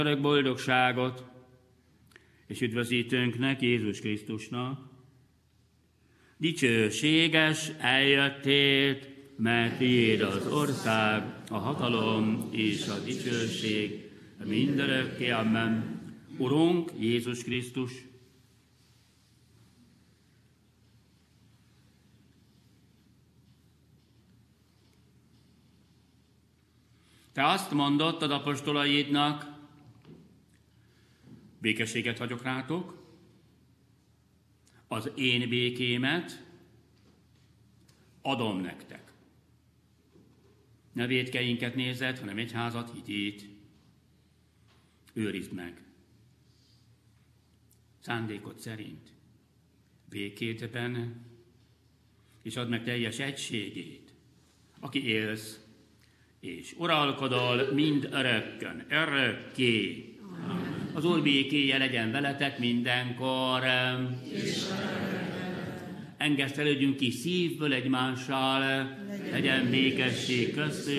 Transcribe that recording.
Örök boldogságot, és üdvözítőnknek, Jézus Krisztusnak. Dicsőséges eljöttét, mert tiéd az ország, a hatalom és a dicsőség, mindörökké, amen. Urunk Jézus Krisztus, te azt mondottad apostolaidnak, békességet hagyok rátok, az én békémet adom nektek. Ne vétkeinket nézed, hanem egyházat hitét. Őrizd meg. Szándékod szerint békétben, és add meg teljes egységét, aki élsz, és uralkodol mind örökkön, örökké. Amen. Az Úr békéje legyen veletek mindenkor. Engesztelődjünk ki szívből egymással, legyen békesség köztünk.